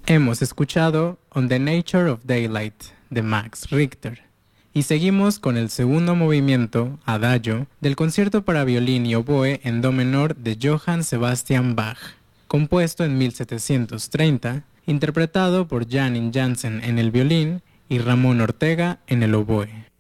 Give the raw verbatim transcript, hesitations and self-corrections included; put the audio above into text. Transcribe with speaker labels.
Speaker 1: Hemos escuchado On the Nature of Daylight de Max Richter y seguimos con el segundo movimiento, Adagio, del concierto para violín y oboe en do menor de Johann Sebastian Bach, compuesto en mil setecientos treinta, interpretado por Janine Jansen en el violín y Ramón Ortega en el oboe.